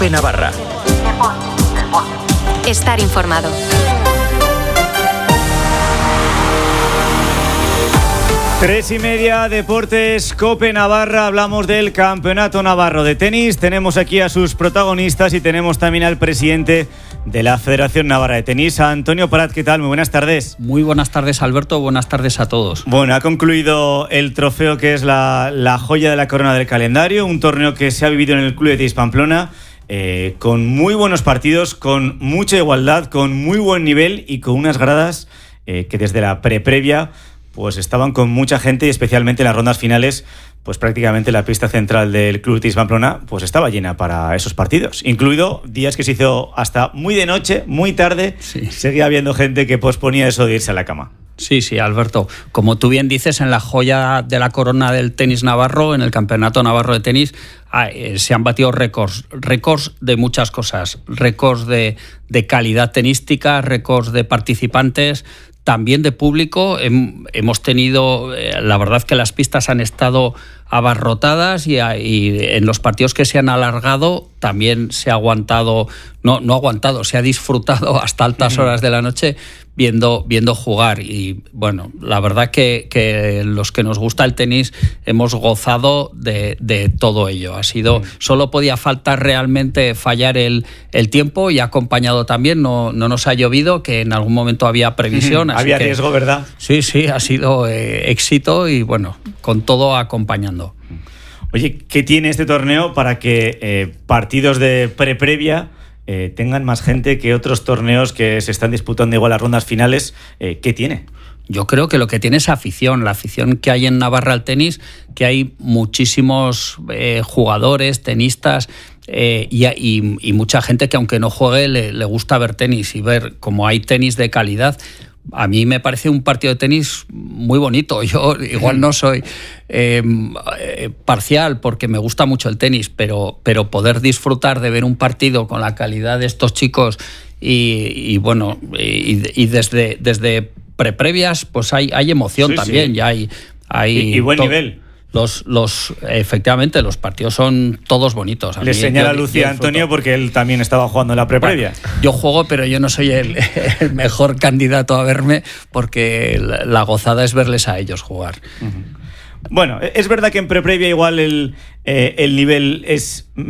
COPE Navarra. Estar informado. Tres y media, Deportes COPE Navarra. Hablamos del Campeonato Navarro de Tenis. Tenemos aquí a sus protagonistas y tenemos también al presidente de la Federación Navarra de Tenis, a Antonio Prat. ¿Qué tal? Muy buenas tardes. Muy buenas tardes, Alberto. Buenas tardes a todos. Bueno, ha concluido el trofeo que es la joya de la corona del calendario, un torneo que se ha vivido en el Club de Tenis Pamplona, con muy buenos partidos, con mucha igualdad, con muy buen nivel y con unas gradas que desde la previa pues estaban con mucha gente, y especialmente en las rondas finales, pues prácticamente la pista central del Club Tenis Pamplona pues estaba llena para esos partidos, incluido días que se hizo hasta muy de noche, muy tarde. Sí. Seguía habiendo gente que posponía eso de irse a la cama. Sí, Alberto. Como tú bien dices, en la joya de la corona del tenis navarro, en el Campeonato Navarro de Tenis, se han batido récords de muchas cosas, récords de calidad tenística, récords de participantes, también de público. Hemos tenido, la verdad que las pistas han estado abarrotadas y en los partidos que se han alargado también se ha aguantado, no aguantado, se ha disfrutado hasta altas horas de la noche viendo jugar. Y bueno, la verdad que los que nos gusta el tenis hemos gozado de todo ello. Ha sido, solo podía faltar realmente fallar el tiempo, y ha acompañado también, no nos ha llovido, que en algún momento había previsión. Así había que, riesgo, ¿verdad? Sí, ha sido éxito y bueno, con todo acompañando. Oye, ¿qué tiene este torneo para que partidos de previa tengan más gente que otros torneos que se están disputando igual las rondas finales? ¿Qué tiene? Yo creo que lo que tiene es afición, la afición que hay en Navarra al tenis, que hay muchísimos jugadores, tenistas, y mucha gente que aunque no juegue le gusta ver tenis, y ver cómo hay tenis de calidad. A mí me parece un partido de tenis muy bonito. Yo igual no soy parcial porque me gusta mucho el tenis, pero poder disfrutar de ver un partido con la calidad de estos chicos y desde previas pues hay emoción también. Sí. Ya hay buen nivel. Efectivamente, los partidos son todos bonitos. Le señala Lucía a Antonio porque él también estaba jugando en la previa. Bueno, yo juego, pero yo no soy el mejor candidato a verme, porque la gozada es verles a ellos jugar. Bueno, es verdad que en previa igual el nivel es